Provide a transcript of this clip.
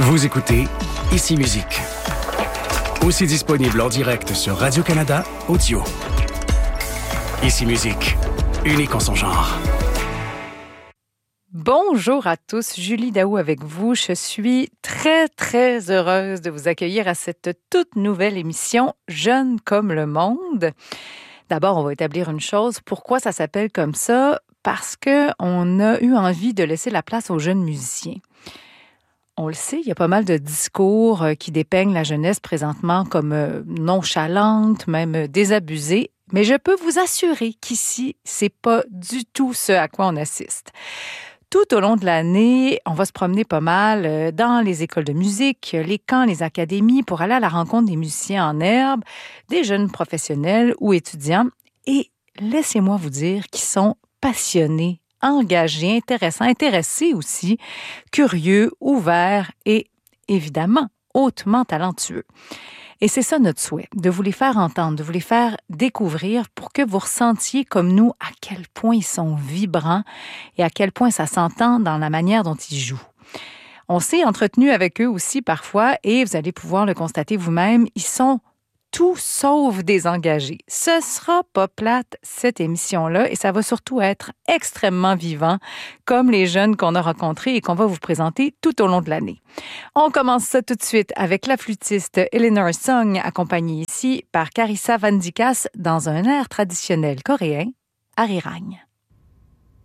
Vous écoutez Ici Musique. Aussi disponible en direct sur Radio-Canada Audio. Ici Musique, unique en son genre. Bonjour à tous, Julie Daou avec vous. Je suis très, très heureuse de vous accueillir à cette toute nouvelle émission « Jeunes comme le monde ». D'abord, on va établir une chose. Pourquoi ça s'appelle comme ça? Parce qu'on a eu envie de laisser la place aux jeunes musiciens. On le sait, il y a pas mal de discours qui dépeignent la jeunesse présentement comme nonchalante, même désabusée. Mais je peux vous assurer qu'ici, c'est pas du tout ce à quoi on assiste. Tout au long de l'année, on va se promener pas mal dans les écoles de musique, les camps, les académies pour aller à la rencontre des musiciens en herbe, des jeunes professionnels ou étudiants. Et laissez-moi vous dire qu'ils sont passionnés, engagés, intéressés aussi, curieux, ouverts et évidemment hautement talentueux. Et c'est ça notre souhait, de vous les faire entendre, de vous les faire découvrir pour que vous ressentiez comme nous à quel point ils sont vibrants et à quel point ça s'entend dans la manière dont ils jouent. On s'est entretenu avec eux aussi parfois et vous allez pouvoir le constater vous-même, ils sont tout sauf désengagés. Ce sera pas plate, cette émission-là, et ça va surtout être extrêmement vivant, comme les jeunes qu'on a rencontrés et qu'on va vous présenter tout au long de l'année. On commence ça tout de suite avec la flûtiste Eleanor Song, accompagnée ici par Carissa Van Dikas dans un air traditionnel coréen, Arirang.